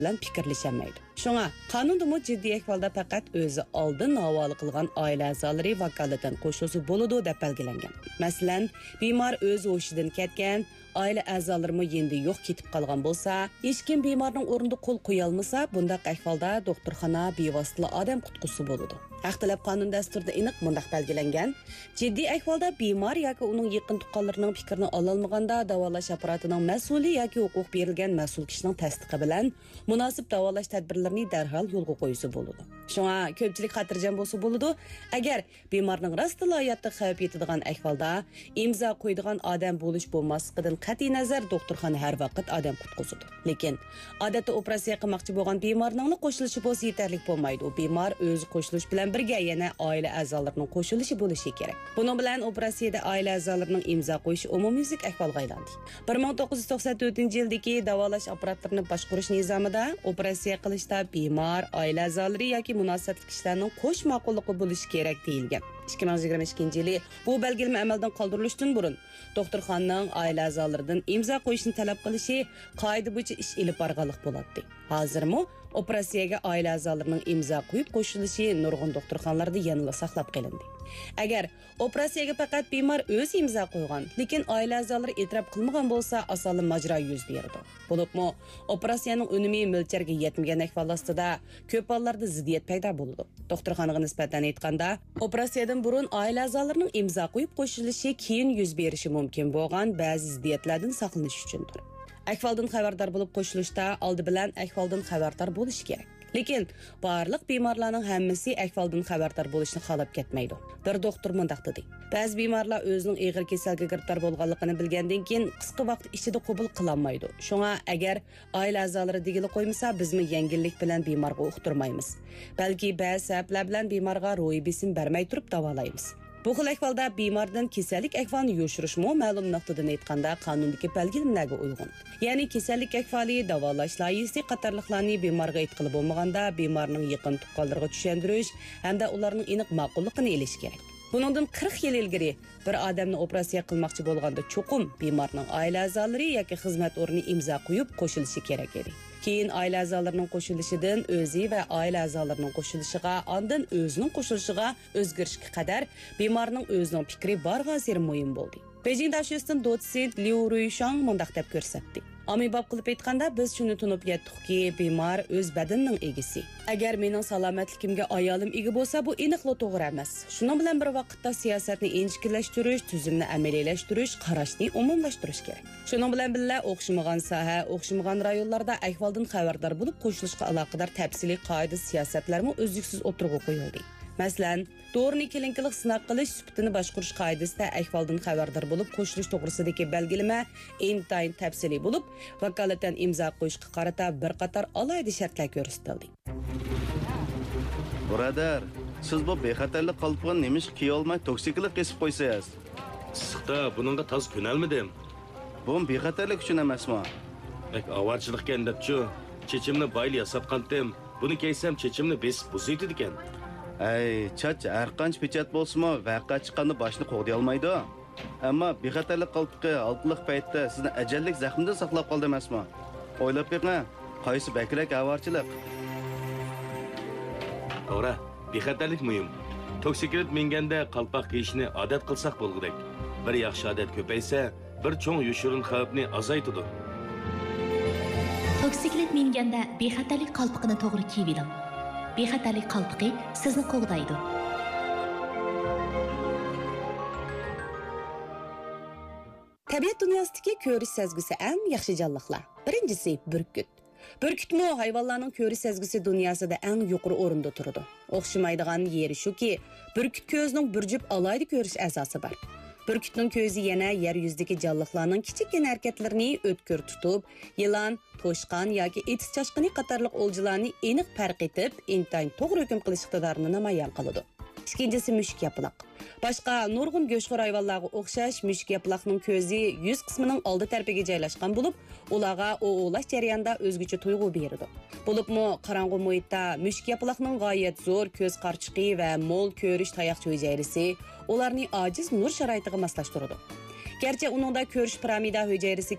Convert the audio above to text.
bilan fikrlashamaydi. Shunga qonundimi jiddiy ahvolda faqat o'zi oldin havola qilgan oila a'zolari vakolatan qo'shilsa bo'ladi deb belgilangan. Masalan, bemor o'z hushidan ketgan, oila a'zolarimi endi yo'q ketib qolgan bo'lsa, hech kim bemorning o'rnida qo'l qo'ya olmasa, bundaq ahvolda doktorxona bevosita odam qutqusi bo'ladi. Haq talab qonun dasturida aniq mundaq belgilangan, jiddiy ahvolda bemor yoki uning yaqin tuqqanlarining fikrini ololmaganda davolash apparatining mas'uli yoki huquq berilgan mas'ul kishining tasdiqi bilan munosib davolash tadbirlarini darhol yo'lga qo'ysa bo'ladi. Shunga ko'pchilik xotirjam bo'lsa bo'ladi. Agar bemorning rostla hayotda xavf yetadigan ahvolda imzo qo'yadigan odam bo'lish bo'lmasligidan qat'iy nazar doktorxona har vaqt odam qutqizadi. Lekin odatda operatsiya qilmoqchi bo'lgan bemorning qo'shilishi bo'lsa yetarli bo'lmaydi. U bemor o'zi qo'shilish bilan birga yana oila a'zolarining qo'shilishi bo'lishi kerak. Buning bilan operatsiyada oila a'zolarining imzo qo'yishi umummyuzik ahvolga aylandi. 1994-yildagi davolash apparatlarini boshqarish nizomida operatsiya qilishda bemor, oila a'zolari yoki munosabatli kishilarning qo'sh ma'qulligi bo'lishi kerak deyilgan. 2022-yili bu belgilama amaldan qoldirilishidan burun doktorxonaning oila a'zolaridan imzo qo'yishni talab qilishi qoida bo'yicha ish ilib borganlik bo'ladi. Hozirmi operatsiyaga oila a'zolarining imzo qo'yib qo'shilishi nurg'un doktorxonalarda yanada saqlab qolindi. Agar operatsiyaga faqat bemor o'z imzo qo'ygan, lekin oila a'zolari e'tirof qilmagan bo'lsa, asolan majro yuz beradi. Bo'libmi, operatsiyaning unumi mo'ljalga yetmagan ahvol ostida ko'p hollarda ziddiyat paydo bo'ladi. Doktorxonaga nisbatan aytganda, operatsiyadan burun oila a'zolarining imzo qo'yib qo'shilishi keyin yuz berishi mumkin bo'lgan ba'zi ziddiyatlardan saqlanish uchundir. Ahvoldan xabardor bo'lib qo'shilishda oldi bilan ahvoldan xabardor bo'lish kerak. Lekin barliq bemorlarning hammasi ahvoldan xabardor bo'lishni xohlab ketmaydi. Bir doktor mundaq dedi. Ba'zi bemorlar o'zining og'ir kasalga giribtor bo'lganligini bilgandan keyin qisqa vaqt ichida qabul qilolmaydi. Shunga agar oila a'zolari degili qo'ymasa, bizmi yengillik bilan bemorga uqtirmaymiz. Balki ba'zi sabablar bilan bemorga ro'yi besim bermay turib davolaymiz. Bu xil ahvolda bemordan kasallik ahvolini yoshirishmi ma'lum nuqtadan aytganda qonundagi belgilanmalarga uyg'un. Ya'ni kasallik ahvoli davolash loyihasi qatorliqlarni bemorga aytqili bo'lmaganda bemorning yaqin tuqqanlariga tushuntirish hamda ularning aniq ma'qulligini elish kerak. Buningdan 40 yil ilgari bir odamni operatsiya qilmoqchi bo'lganda cho'qim bemorning oila a'zolari yoki xizmat o'rni imzo qo'yib qo'shilishi kerak edi. Keyin oila a'zolarining qo'shilishidan o'zi va oila a'zolarining qo'shilishiga, ondan o'zining qo'shilishiga o'zgarishga qadar bemorning o'zining fikri barg'azir muhim bo'ldi. Beijing Dashustin dotsent Liu Ruishang mundaq deb ko'rsatdi. Amibab qilib aytganda biz shuni tunib yetdikki, bemor o'z badanining egisi. Agar mening salomatligimga ayolim ega bo'lsa, bu aniqla to'g'ri emas. Shuning bilan bir vaqtda siyosatni inchiklashtirish, tuzumni amaliylashtirish, qarashni umumlashtirish kerak. Shuning bilan birga o'xshamagan soha, o'xshamagan rayonlarda ahvoldan xabardor bo'lib qo'shilishga aloqador tafsiliy qoida siyosatlarmi o'zliksiz o'tirg'i qo'yildi. Masalan, to'g'ri kelinkilik sinab qilish sifatini boshqarish qoidasida ahvoldan xabardor bo'lib qo'shilish to'g'risidagi belgilama intayin tafsiliy bo'lib, vakolatan imzo qo'yishga qarata bir qator alohida shartlar ko'rsatildi. Birodar, siz bu bexatarlik qalpog'ini nemish kiya olmay toksiklik qesib qo'ysangiz. Issiqda buningga toz ko'nalmadim. Bu bexatarlik uchun emasmi? Bak avarchilikkan debchi, chechimni bayli yasab qandim. Buni keysam chechimni besib buzaydi ekan. Ay, chach har qancha pechat bo'lsa-mu, vaqa chiqqanda boshni qo'g'day olmaydi. Ammo bexatarlik qalpog'i oltliq paytda sizni ajallik zaxmdan saqlab qoldi emasmi? O'ylab beqing, qaysi bakrak avarchilik? To'g'ri, bexatarlik muhim. Toksiklik minganda qalpoq kiyishni odat qilsak bo'lgudek. Bir yaxshi odat ko'paysa, bir cho'ng yoshirin xavfni azaytadi. Toksiklik minganda bexatarlik qalpoqini to'g'ri kiyib oling. Bexatarlik qalpoqi sizni qo'g'daydi. Tabiat dunyosidagi ko'rish sezgisi eng yaxshi jonliqlar. Birinchisi burkut. Burkutmi hayvonlarning ko'rish sezgisi dunyosida eng yuqori o'rinda turadi. O'xshamaydigan yeri shuki, burkut ko'zining bir jup alayda ko'rish asosi bor. Burkutning ko'zi yana yer yuzidagi jonliqlarning kichikgina harakatlarini o'tkir tutib, yilon, to'shqon yoki etis chashqini qatorliq o'ljalarni aniq farq etib, intayin to'g'ri hukm qilish iqtidorini namoyon qiladi. Ikkinchisi mushuk yaproq. Boshqa nurg'un go'shxo'r hayvonlarga o'xshash mushuk yaproqning ko'zi yuz qismining oldi tarafiga joylashgan bo'lib, ularga o'g'lash jarayonida o'zgacha tuyg'u beradi. Bo'libmi qorong'u muhitda mushuk yaproqning g'oyat zo'r ko'z qarchiqi va mo'l ko'rish tayoqcha hujayrasi ularni ojiz nur sharoitiga moslashtiradi. Gerçi uningda ko'rish piramida hujayrasi